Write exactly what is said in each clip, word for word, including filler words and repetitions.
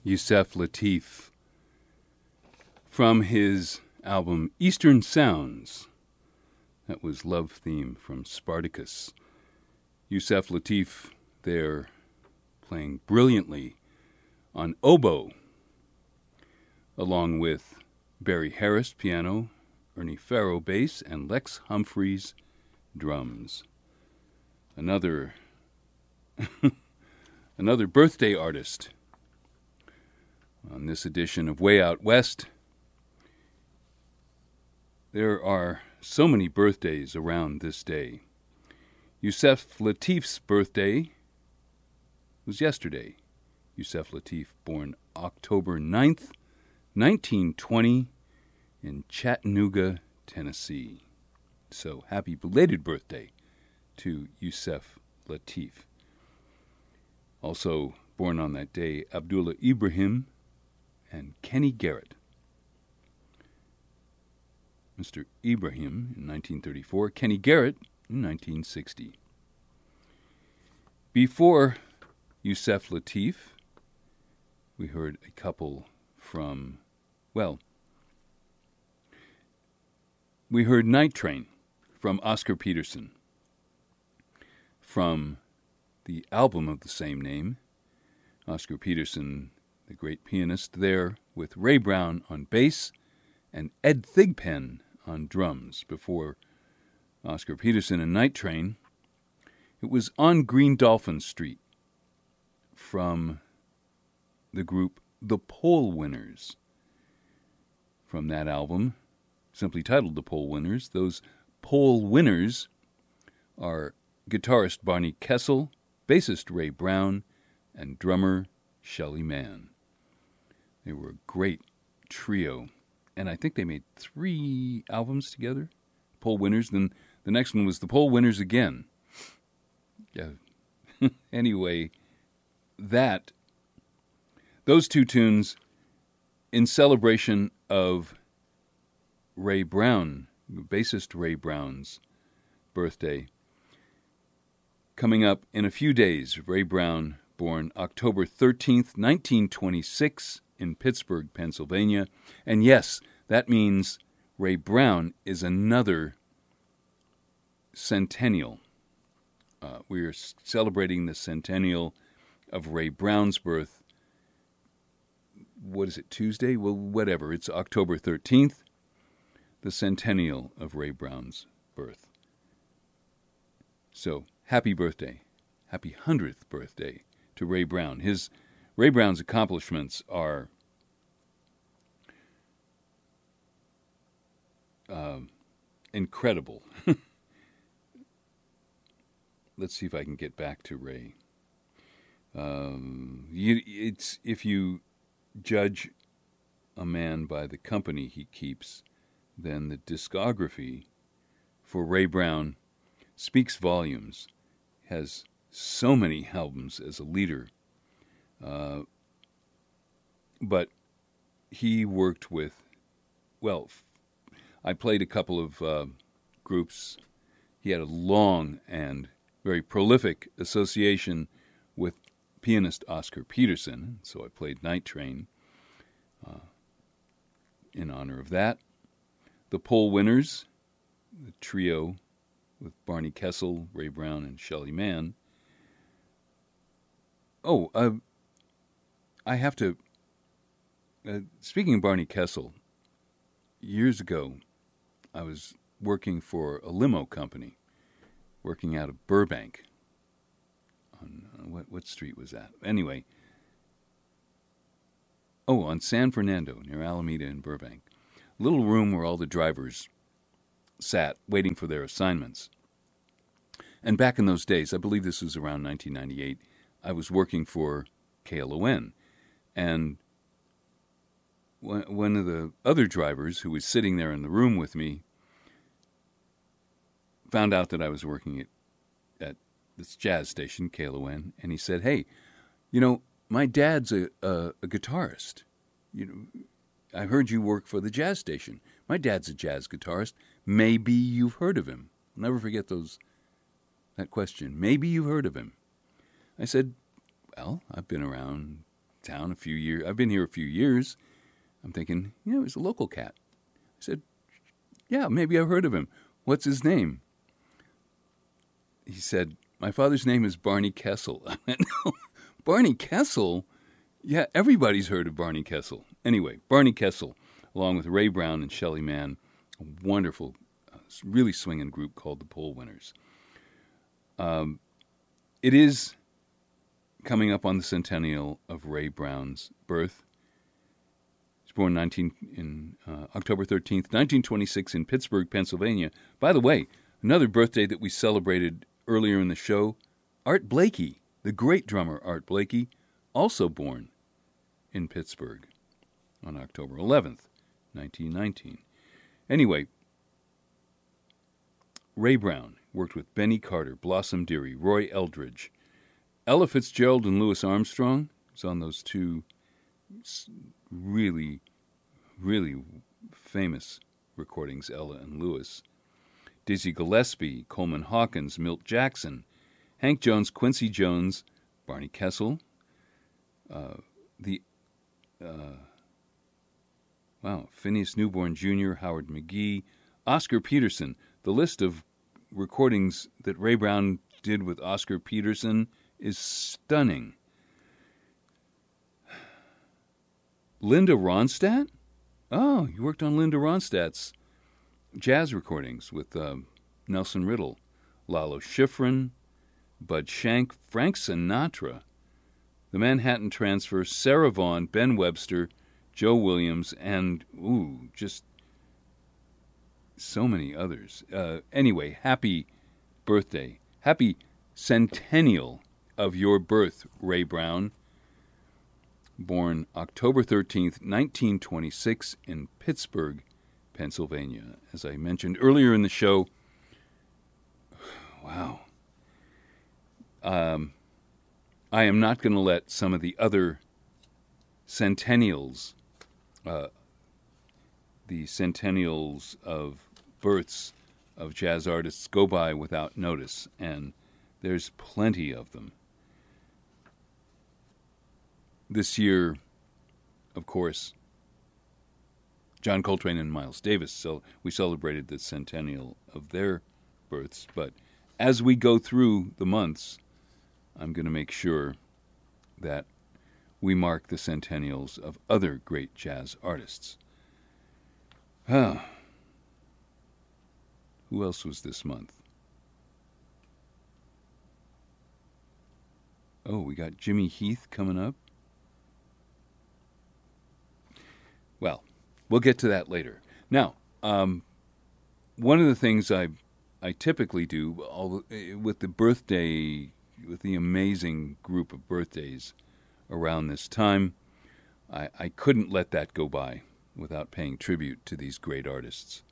Yusef Lateef, from his album Eastern Sounds. That was Love Theme from Spartacus. Yusef Lateef there playing brilliantly on oboe, along with Barry Harris piano, Ernie Farrow bass, and Lex Humphreys drums. Another another birthday artist on this edition of Way Out West. There are so many birthdays around this day. Yusef Lateef's birthday was yesterday. Yusef Lateef, born October ninth, nineteen twenty, in Chattanooga, Tennessee. So happy belated birthday to Yusef Lateef. Also born on that day, Abdullah Ibrahim and Kenny Garrett. Mister Ibrahim in nineteen thirty-four, Kenny Garrett in nineteen sixty. Before Yusef Lateef, we heard a couple from, well, we heard Night Train from Oscar Peterson, from the album of the same name. Oscar Peterson, the great pianist, there with Ray Brown on bass and Ed Thigpen on drums. Before Oscar Peterson and Night Train, it was On Green Dolphin Street from the group The Poll Winners. From that album, simply titled The Poll Winners, those poll winners are guitarist Barney Kessel, bassist Ray Brown, and drummer Shelly Manne. They were a great trio, and I think they made three albums together, Poll Winners. Then the next one was The Poll Winners again. Yeah. Anyway, that, those two tunes in celebration of Ray Brown, bassist Ray Brown's birthday. Coming up in a few days, Ray Brown, born October thirteenth, nineteen twenty-six, in Pittsburgh, Pennsylvania. And yes, that means Ray Brown is another centennial. Uh, we are celebrating the centennial of Ray Brown's birth. What is it, Tuesday? Well, whatever. It's October thirteenth, the centennial of Ray Brown's birth. So, happy birthday. Happy hundredth birthday to Ray Brown. His Ray Brown's accomplishments are uh, incredible. Let's see if I can get back to Ray. Um, you, it's if you judge a man by the company he keeps, then the discography for Ray Brown speaks volumes. Has so many albums as a leader. Uh, but he worked with, well, I played a couple of uh, groups. He had a long and very prolific association with pianist Oscar Peterson, so I played Night Train uh, in honor of that. The Poll Winners, the trio with Barney Kessel, Ray Brown, and Shelly Manne. Oh, uh, I have to... Uh, speaking of Barney Kessel, years ago, I was working for a limo company, working out of Burbank. On uh, what, what street was that? Anyway. Oh, on San Fernando, near Alameda in Burbank. Little room where all the drivers sat waiting for their assignments. And back in those days, I believe this was around nineteen ninety-eight, I was working for K L O N. And one of the other drivers who was sitting there in the room with me found out that I was working at, at this jazz station, K L O N, and he said, "Hey, you know, my dad's a, a, a guitarist. You know, I heard you work for the jazz station. My dad's a jazz guitarist. Maybe you've heard of him." I'll never forget those that question. Maybe you've heard of him. I said, "Well, I've been around town a few years. I've been here a few years. I'm thinking, you know, he's a local cat. I said, yeah, maybe I've heard of him. What's his name? He said, my father's name is Barney Kessel. I went, no, Barney Kessel? Yeah, everybody's heard of Barney Kessel. Anyway, Barney Kessel, along with Ray Brown and Shelley Mann, a wonderful, uh, really swinging group called the Pole Winners. Um, it is coming up on the centennial of Ray Brown's birth. He was born nineteen, in uh, October thirteenth, nineteen twenty-six in Pittsburgh, Pennsylvania. By the way, another birthday that we celebrated earlier in the show, Art Blakey, the great drummer Art Blakey, also born in Pittsburgh on October eleventh, nineteen nineteen. Anyway, Ray Brown worked with Benny Carter, Blossom Dearie, Roy Eldridge, Ella Fitzgerald and Louis Armstrong. He was on those two really, really famous recordings, Ella and Louis. Dizzy Gillespie, Coleman Hawkins, Milt Jackson, Hank Jones, Quincy Jones, Barney Kessel, uh, the, uh, wow, Phineas Newborn Junior, Howard McGee, Oscar Peterson. The list of recordings that Ray Brown did with Oscar Peterson is stunning. Linda Ronstadt? Oh, you worked on Linda Ronstadt's jazz recordings with uh, Nelson Riddle, Lalo Schifrin, Bud Shank, Frank Sinatra, the Manhattan Transfer, Sarah Vaughan, Ben Webster, Joe Williams, and, ooh, just so many others. Uh, anyway, happy birthday. Happy centennial of your birth, Ray Brown. Born October thirteenth, nineteen twenty-six in Pittsburgh, Pennsylvania. As I mentioned earlier in the show, wow. Um, I am not going to let some of the other centennials, uh, the centennials of births of jazz artists go by without notice, and there's plenty of them. This year, of course, John Coltrane and Miles Davis, so we celebrated the centennial of their births, but as we go through the months, I'm going to make sure that we mark the centennials of other great jazz artists. Ah. Who else was this month? Oh, we got Jimmy Heath coming up. Well, we'll get to that later. Now, um, one of the things I I typically do all, with the birthday, with the amazing group of birthdays around this time, I, I couldn't let that go by without paying tribute to these great artists.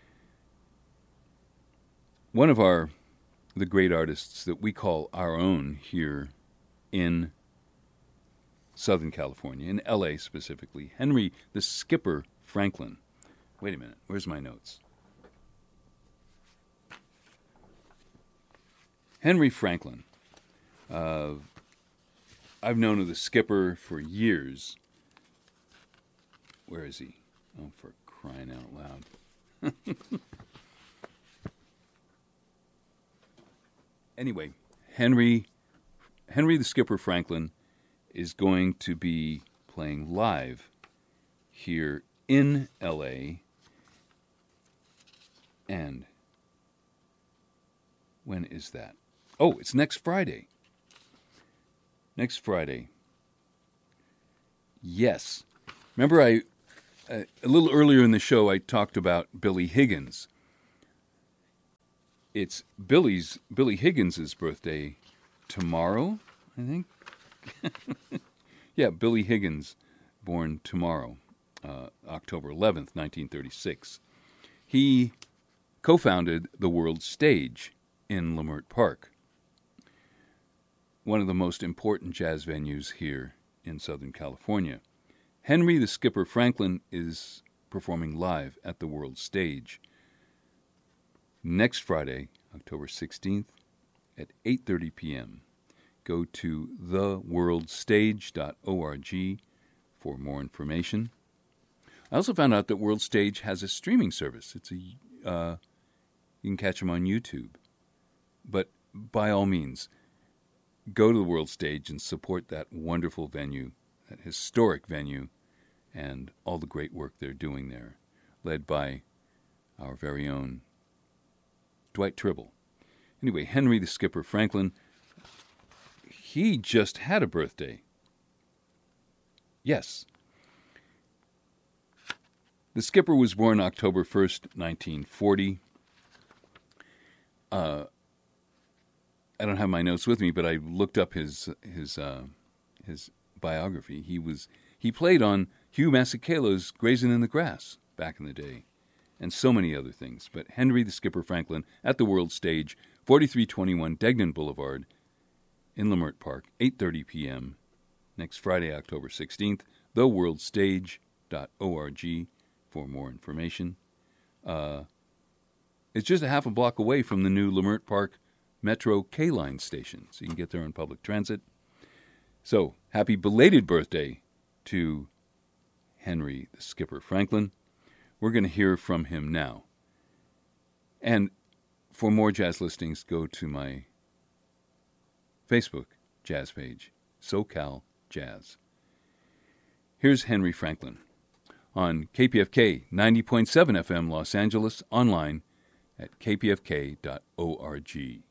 One of our, the great artists that we call our own here in Southern California, in L A specifically, Henry the Skipper Franklin. Wait a minute, where's my notes? Henry Franklin. Uh, I've known of the Skipper for years. Where is he? Oh, for crying out loud. Anyway, Henry Henry the Skipper Franklin is going to be playing live here in L A. And when is that? Oh, it's next Friday. Next Friday. Yes. Remember, I uh, a little earlier in the show, I talked about Billy Higgins. It's Billy's Billy Higgins' birthday tomorrow, I think. Yeah, Billy Higgins, born tomorrow, uh, October eleventh, nineteen thirty-six. He co-founded the World Stage in Leimert Park, one of the most important jazz venues here in Southern California. Henry the Skipper Franklin is performing live at the World Stage next Friday, October sixteenth, at eight thirty p.m. go to the world stage dot org for more information. I also found out that World Stage has a streaming service. It's a uh, you can catch them on YouTube. But by all means, go to the World Stage and support that wonderful venue, that historic venue, and all the great work they're doing there, led by our very own Dwight Tribble. Anyway, Henry the Skipper Franklin, he just had a birthday. Yes. The skipper was born October first, nineteen forty. Uh, I don't have my notes with me, but I looked up his his uh, his biography. He was he played on Hugh Masekela's Grazing in the Grass back in the day, and so many other things. But Henry the Skipper Franklin at the World Stage, forty-three twenty-one Degnan Boulevard in Leimert Park, eight thirty p.m. next Friday, October sixteenth, the world stage dot org for more information. Uh, it's just a half a block away from the new Leimert Park Metro K-Line station, so you can get there on public transit. So, happy belated birthday to Henry the Skipper Franklin. We're going to hear from him now. And for more jazz listings, go to my Facebook jazz page, SoCal Jazz. Here's Henry Franklin on K P F K ninety point seven F M Los Angeles, online at k p f k dot org.